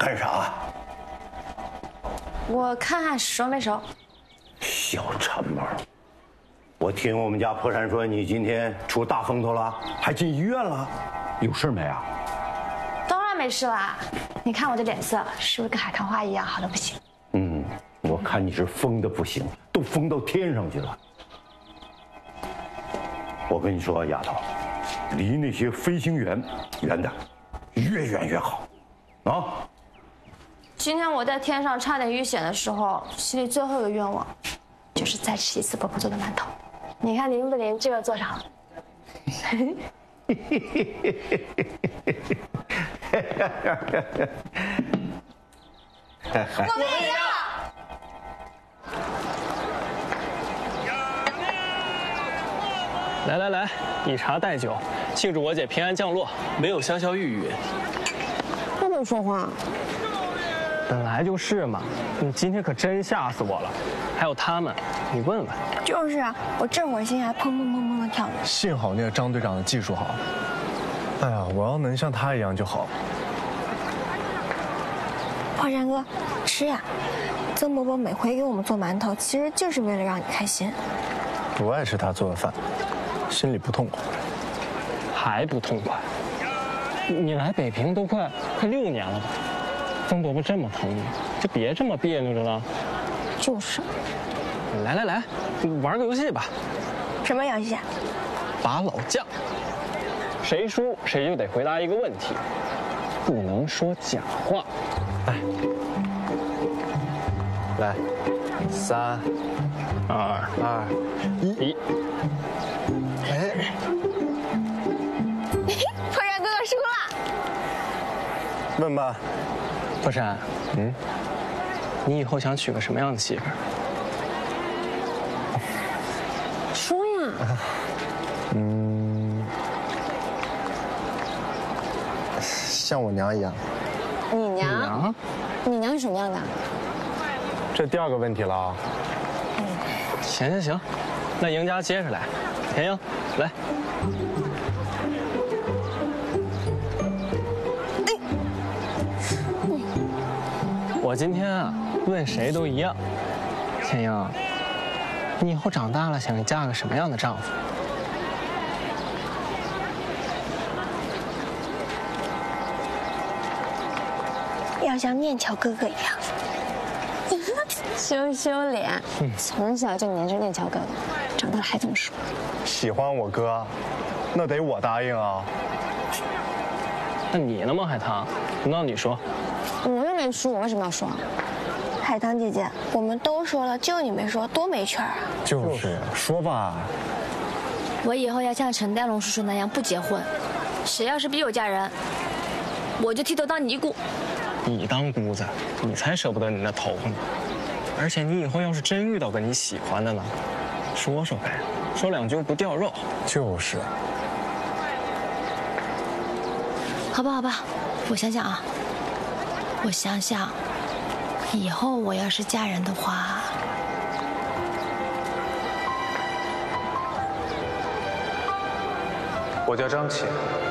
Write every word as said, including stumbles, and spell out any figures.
干啥？ 我看看熟没熟。 小馋猫，我听我们家破山说你今天出大风头了，还进医院了，有事没啊？ 当然没事啦，你看我这脸色是不是跟海棠花一样好的不行？ 嗯，我看你是疯的不行，都疯到天上去了。我跟你说，丫头，离那些飞行员远点，越远越好，啊！ 今天我在天上差点遇险的时候，心里最后一个愿望，就是再吃一次伯伯做的馒头。你看您不连这个做上了。我们也要。 来来来，以茶代酒，庆祝我姐平安降落。没有香消玉殒。 不能说话。 本来就是嘛，你今天可真吓死我了。还有他们，你问问。 就是啊，我这会儿心还砰砰砰砰的跳呢。 幸好那个张队长的技术好。哎呀，我要能像他一样就好。 破山哥，吃呀！曾伯伯每回给我们做馒头，其实就是为了让你开心。 不爱吃他做的饭，心里不痛快。 还不痛快？你来北平都快快六年了吧？曾伯伯这么疼你，就别这么别扭着了。 就是。 来来来，玩个游戏吧。 什么游戏？ 把老将。谁输谁就得回答一个问题，不能说假话。 来，来，三、 二、 二、 一。 哎， 破山哥哥输了。 问吧。 破山，嗯，你以后想娶个什么样的媳妇儿？ 说呀。 嗯，像我娘一样。 你娘？ 你娘？ 你娘是什么样的？ 这第二个问题了啊。 嗯。 行行行，那赢家接着来。田英，来。我今天啊，问谁都一样。田英，你以后长大了想嫁个什么样的丈夫？ 要像念桥哥哥一样。羞羞脸，从小就黏着念桥哥哥，长大了还这么说。 喜欢我哥，那得我答应啊。 那你呢，孟海棠？轮到你说。 我又没输，我为什么要说？海棠姐姐，我们都说了，就你没说，多没趣儿啊！ 就是说吧。 我以后要像陈代龙叔叔那样不结婚，谁要是逼我嫁人，我就剃头当尼姑。 你当姑子，你才舍不得你那头发呢。而且你以后要是真遇到个你喜欢的呢，说说呗，说两句不掉肉。 就是。 好吧，好吧，我想想啊，我想想，以后我要是嫁人的话， 我叫张琪，